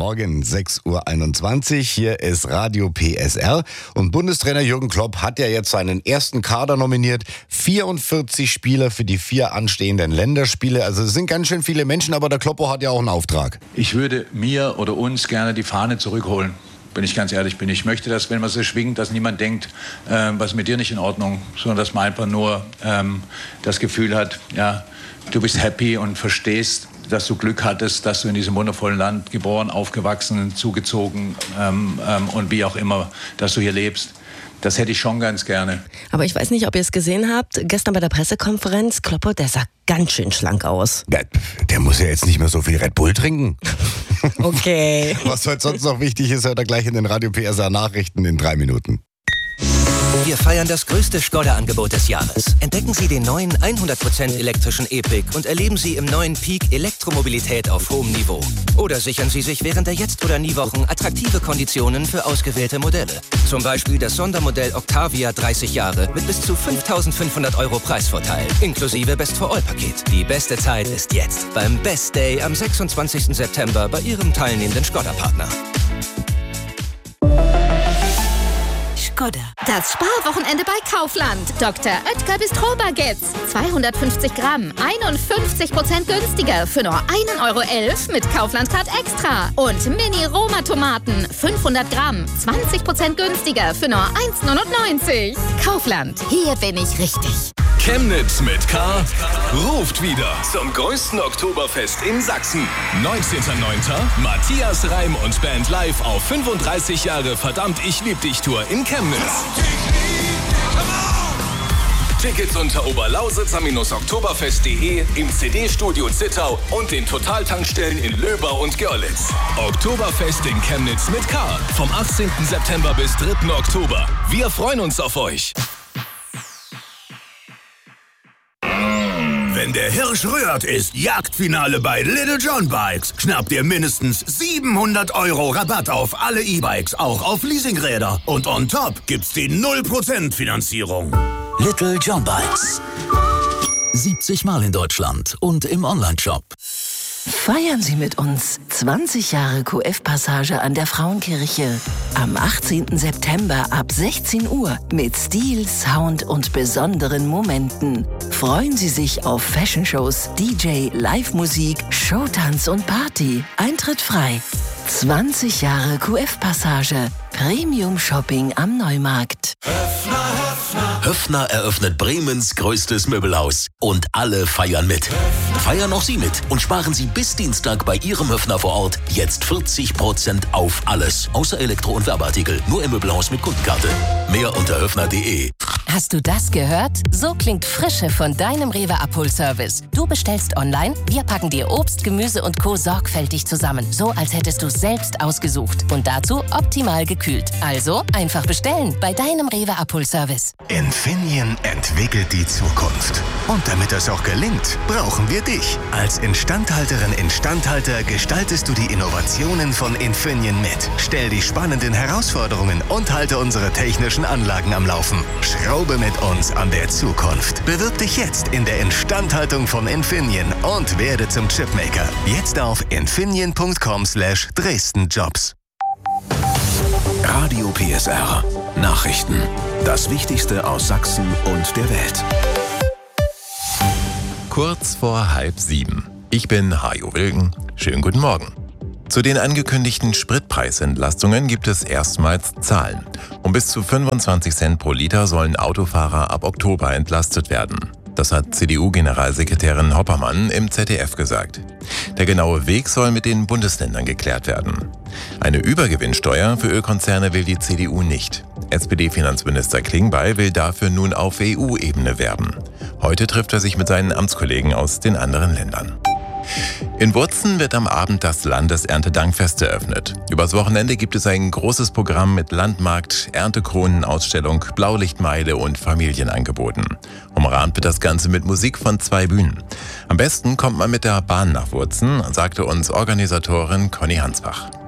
Morgen, 6:21 Uhr. Hier ist Radio PSR. Und Bundestrainer Jürgen Klopp hat ja jetzt seinen ersten Kader nominiert. 44 Spieler für die 4 anstehenden Länderspiele. Also es sind ganz schön viele Menschen, aber der Kloppo hat ja auch einen Auftrag. Ich würde mir oder uns gerne die Fahne zurückholen. Wenn ich ganz ehrlich bin. Ich möchte, dass, wenn man so schwingt, dass niemand denkt, was ist mit dir nicht in Ordnung, sondern dass man einfach nur das Gefühl hat, ja, du bist happy und verstehst, dass du Glück hattest, dass du in diesem wundervollen Land geboren, aufgewachsen, zugezogen und wie auch immer, dass du hier lebst. Das hätte ich schon ganz gerne. Aber ich weiß nicht, ob ihr es gesehen habt. Gestern bei der Pressekonferenz, Kloppo, der sah ganz schön schlank aus. Der muss ja jetzt nicht mehr so viel Red Bull trinken. Okay. Was heute sonst noch wichtig ist, hört ihr gleich in den Radio PSR Nachrichten in 3 Minuten. Wir feiern das größte Skoda-Angebot des Jahres. Entdecken Sie den neuen 100% elektrischen E-Pick und erleben Sie im neuen Peak Elektromobilität auf hohem Niveau. Oder sichern Sie sich während der Jetzt- oder Nie-Wochen attraktive Konditionen für ausgewählte Modelle. Zum Beispiel das Sondermodell Octavia 30 Jahre mit bis zu 5.500 € Preisvorteil, inklusive Best-for-All-Paket. Die beste Zeit ist jetzt, beim Best Day am 26. September bei Ihrem teilnehmenden Skoda-Partner. Skoda. Das Sparwochenende bei Kaufland. Dr. Oetker Bistro-Baguettes. 250 Gramm. 51% günstiger für nur 1,11 € mit Kaufland-Card Extra. Und Mini-Roma-Tomaten. 500 Gramm. 20% günstiger für nur 1,99 €. Kaufland. Hier bin ich richtig. Chemnitz mit K ruft wieder zum größten Oktoberfest in Sachsen. 19.09. Matthias Reim und Band live auf 35 Jahre Verdammt, ich lieb dich Tour in Chemnitz. Tickets unter oberlausitzer-oktoberfest.de, im CD-Studio Zittau und den Totaltankstellen in Löber und Görlitz. Oktoberfest in Chemnitz mit K. Vom 18. September bis 3. Oktober. Wir freuen uns auf euch. Wenn der Hirsch rührt, ist Jagdfinale bei Little John Bikes. Schnappt ihr mindestens 700 € Rabatt auf alle E-Bikes, auch auf Leasingräder. Und on top gibt's die 0% Finanzierung. Little John Bikes. 70 Mal in Deutschland und im Onlineshop. Feiern Sie mit uns 20 Jahre QF-Passage an der Frauenkirche. Am 18. September ab 16 Uhr mit Stil, Sound und besonderen Momenten. Freuen Sie sich auf Fashion-Shows, DJ, Live-Musik, Showtanz und Party. Eintritt frei. 20 Jahre QF-Passage. Premium-Shopping am Neumarkt. Höffner eröffnet Bremens größtes Möbelhaus. Und alle feiern mit. Feiern auch Sie mit und sparen Sie bis Dienstag bei Ihrem Höffner vor Ort jetzt 40% auf alles. Außer Elektro- und Werbeartikel. Nur im Möbelhaus mit Kundenkarte. Mehr unter höffner.de. Hast du das gehört? So klingt Frische von deinem Rewe-Abholservice. Du bestellst online, wir packen dir Obst, Gemüse und Co. sorgfältig zusammen. So, als hättest du es selbst ausgesucht. Und dazu optimal gekühlt. Also einfach bestellen bei deinem Rewe-Abholservice. Infineon entwickelt die Zukunft. Und damit das auch gelingt, brauchen wir dich. Als Instandhalterin, Instandhalter gestaltest du die Innovationen von Infineon mit. Stell die spannenden Herausforderungen und halte unsere technischen Anlagen am Laufen. Schraube mit uns an der Zukunft. Bewirb dich jetzt in der Instandhaltung von Infineon und werde zum Chipmaker. Jetzt auf infineon.com/DresdenJobs. Radio PSR. Nachrichten. Das Wichtigste aus Sachsen und der Welt. Kurz vor 6:30. Ich bin Hajo Wilgen. Schönen guten Morgen. Zu den angekündigten Spritpreisentlastungen gibt es erstmals Zahlen. Um bis zu 25 Cent pro Liter sollen Autofahrer ab Oktober entlastet werden. Das hat CDU-Generalsekretärin Hoppermann im ZDF gesagt. Der genaue Weg soll mit den Bundesländern geklärt werden. Eine Übergewinnsteuer für Ölkonzerne will die CDU nicht. SPD-Finanzminister Klingbeil will dafür nun auf EU-Ebene werben. Heute trifft er sich mit seinen Amtskollegen aus den anderen Ländern. In Wurzen wird am Abend das Landeserntedankfest eröffnet. Übers Wochenende gibt es ein großes Programm mit Landmarkt, Erntekronenausstellung, Blaulichtmeile und Familienangeboten. Umrahmt wird das Ganze mit Musik von 2 Bühnen. Am besten kommt man mit der Bahn nach Wurzen, sagte uns Organisatorin Conny Hansbach.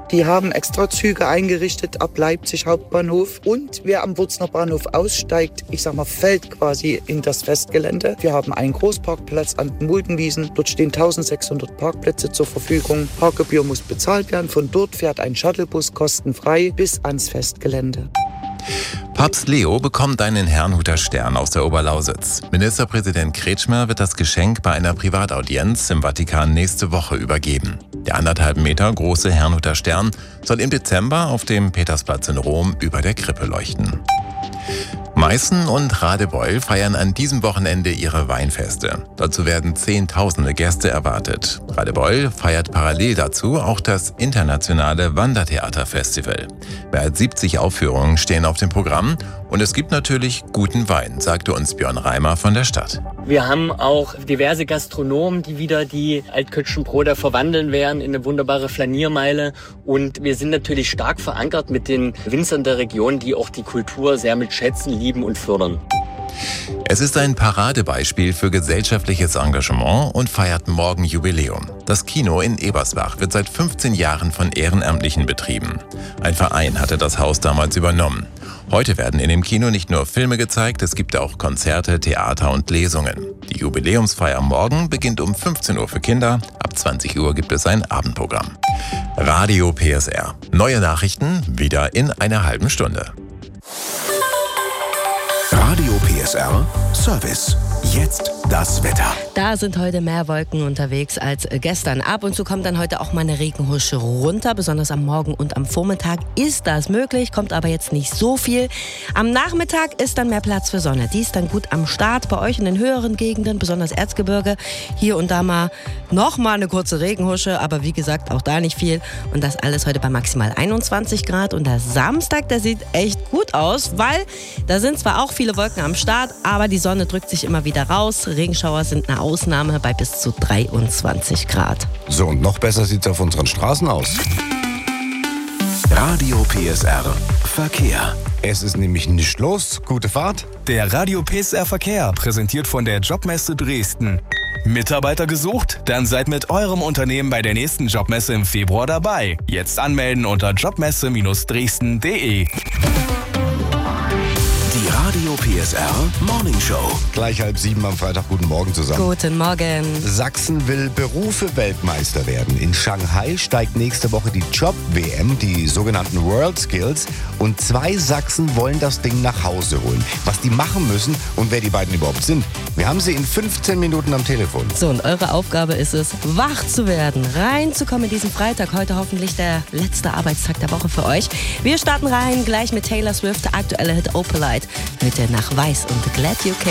Die haben extra Züge eingerichtet ab Leipzig Hauptbahnhof. Und wer am Wurzner Bahnhof aussteigt, fällt quasi in das Festgelände. Wir haben einen Großparkplatz an den Muldenwiesen. Dort stehen 1600 Parkplätze zur Verfügung. Parkgebühr muss bezahlt werden. Von dort fährt ein Shuttlebus kostenfrei bis ans Festgelände. Papst Leo bekommt einen Herrnhuter Stern aus der Oberlausitz. Ministerpräsident Kretschmer wird das Geschenk bei einer Privataudienz im Vatikan nächste Woche übergeben. Der 1,5 Meter große Herrnhuter Stern soll im Dezember auf dem Petersplatz in Rom über der Krippe leuchten. Meißen und Radebeul feiern an diesem Wochenende ihre Weinfeste. Dazu werden Zehntausende Gäste erwartet. Radebeul feiert parallel dazu auch das internationale Wandertheaterfestival. Mehr als 70 Aufführungen stehen auf dem Programm und es gibt natürlich guten Wein, sagte uns Björn Reimer von der Stadt. Wir haben auch diverse Gastronomen, die wieder die Altkötschen Broder verwandeln werden in eine wunderbare Flaniermeile. Und wir sind natürlich stark verankert mit den Winzern der Region, die auch die Kultur sehr mit schätzen, lieben und fördern. Es ist ein Paradebeispiel für gesellschaftliches Engagement und feiert morgen Jubiläum. Das Kino in Ebersbach wird seit 15 Jahren von Ehrenamtlichen betrieben. Ein Verein hatte das Haus damals übernommen. Heute werden in dem Kino nicht nur Filme gezeigt, es gibt auch Konzerte, Theater und Lesungen. Die Jubiläumsfeier morgen beginnt um 15 Uhr für Kinder, ab 20 Uhr gibt es ein Abendprogramm. Radio PSR. Neue Nachrichten wieder in einer halben Stunde. Radio PSR Service. Jetzt das Wetter. Da sind heute mehr Wolken unterwegs als gestern. Ab und zu kommt dann heute auch mal eine Regenhusche runter. Besonders am Morgen und am Vormittag ist das möglich, kommt aber jetzt nicht so viel. Am Nachmittag ist dann mehr Platz für Sonne. Die ist dann gut am Start bei euch in den höheren Gegenden, besonders Erzgebirge. Hier und da noch mal eine kurze Regenhusche, aber wie gesagt, auch da nicht viel. Und das alles heute bei maximal 21 Grad. Und der Samstag, der sieht echt gut aus, weil da sind zwar auch viele Wolken am Start, aber die Sonne drückt sich immer wieder raus. Regenschauer sind eine Ausnahme bei bis zu 23 Grad. So, und noch besser sieht es auf unseren Straßen aus. Radio PSR Verkehr. Es ist nämlich nicht los. Gute Fahrt. Der Radio PSR Verkehr, präsentiert von der Jobmesse Dresden. Mitarbeiter gesucht? Dann seid mit eurem Unternehmen bei der nächsten Jobmesse im Februar dabei. Jetzt anmelden unter jobmesse-dresden.de. Die Radio PSR Morning Show. Gleich 6:30 am Freitag. Guten Morgen zusammen. Guten Morgen. Sachsen will Berufe-Weltmeister werden. In Shanghai steigt nächste Woche die Job-WM, die sogenannten World Skills. Und 2 Sachsen wollen das Ding nach Hause holen. Was die machen müssen und wer die beiden überhaupt sind, wir haben sie in 15 Minuten am Telefon. So, und eure Aufgabe ist es, wach zu werden, reinzukommen in diesen Freitag. Heute hoffentlich der letzte Arbeitstag der Woche für euch. Wir starten rein gleich mit Taylor Swift, der aktuelle Hit Opalite. Heute nach Weiß und Glad You Came.